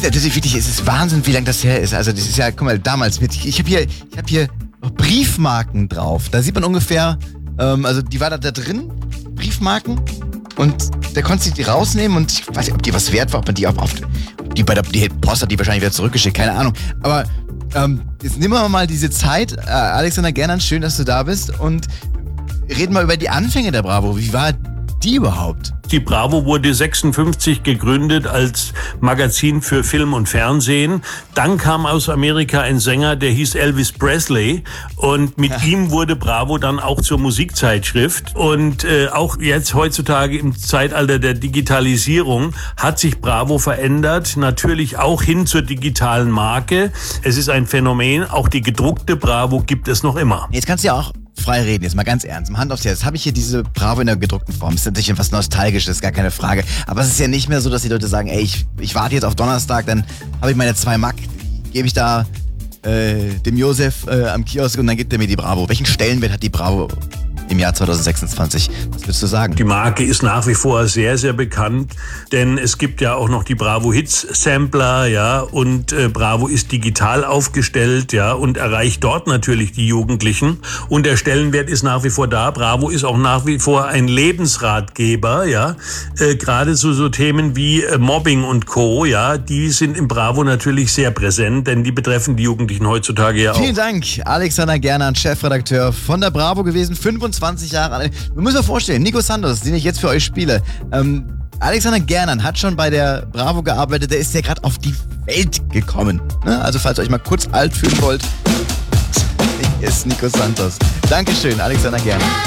Es ist Wahnsinn, wie lange das her ist. Also das ist ja, guck mal, damals ich habe hier noch Briefmarken drauf. Da sieht man ungefähr, also die war da drin, Briefmarken, und da konntest du die rausnehmen und ich weiß nicht, ob die was wert war, ob man die die Post hat die wahrscheinlich wieder zurückgeschickt, keine Ahnung. Aber jetzt nehmen wir mal diese Zeit. Alexander Gernand, schön, dass du da bist, und reden mal über die Anfänge der Bravo. Wie war die überhaupt? Die Bravo wurde 56 gegründet als Magazin für Film und Fernsehen. Dann kam aus Amerika ein Sänger, der hieß Elvis Presley, und mit ihm wurde Bravo dann auch zur Musikzeitschrift. Und auch jetzt heutzutage im Zeitalter der Digitalisierung hat sich Bravo verändert, natürlich auch hin zur digitalen Marke. Es ist ein Phänomen, auch die gedruckte Bravo gibt es noch immer. Jetzt kannst du ja auch frei reden, jetzt mal ganz ernst. Hand aufs Herz. Jetzt habe ich hier diese Bravo in der gedruckten Form. Das ist natürlich etwas Nostalgisches, gar keine Frage. Aber es ist ja nicht mehr so, dass die Leute sagen, ey, ich warte jetzt auf Donnerstag, dann habe ich meine 2 Mark, gebe ich da dem Josef am Kiosk und dann gibt er mir die Bravo. Welchen Stellenwert hat die Bravo im Jahr 2026? Was würdest du sagen? Die Marke ist nach wie vor sehr, sehr bekannt, denn es gibt ja auch noch die Bravo Hits Sampler, ja, und Bravo ist digital aufgestellt, ja, und erreicht dort natürlich die Jugendlichen, und der Stellenwert ist nach wie vor da. Bravo ist auch nach wie vor ein Lebensratgeber, ja, gerade so Themen wie Mobbing und Co., ja, die sind im Bravo natürlich sehr präsent, denn die betreffen die Jugendlichen heutzutage ja auch. Vielen Dank, Alexander Gernand, Chefredakteur von der Bravo gewesen, 25 Jahre alt. Man muss sich vorstellen, Nico Santos, den ich jetzt für euch spiele, Alexander Gernand hat schon bei der Bravo gearbeitet, der ist ja gerade auf die Welt gekommen. Ne? Also falls ihr euch mal kurz alt fühlen wollt, hier ist Nico Santos. Dankeschön, Alexander Gernand.